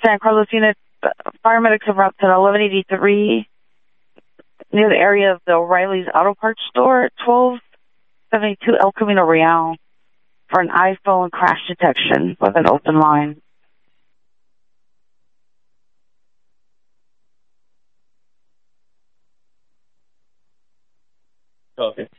San Carlos unit, paramedics have route to 1183 near the area of the O'Reilly's Auto Parts store at 1272 El Camino Real for an iPhone crash detection with an open line. Okay.